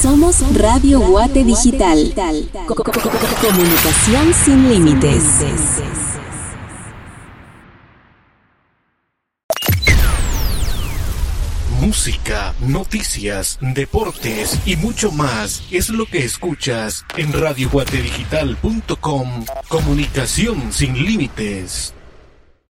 Somos Radio Guate Digital. Comunicación sin límites. Música, noticias, deportes y mucho más es lo que escuchas en radioguatedigital.com. Comunicación sin límites.